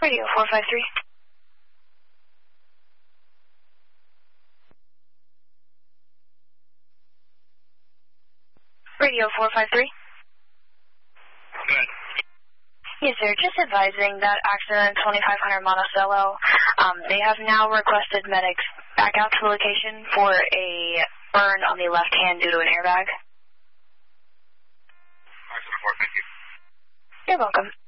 Radio 453. Radio 453. Good. Yes, sir. Just advising that accident 2500 Monticello. They have now requested medics back out to the location for a burn on the left hand due to an airbag. Accident 4, thank you. You're welcome.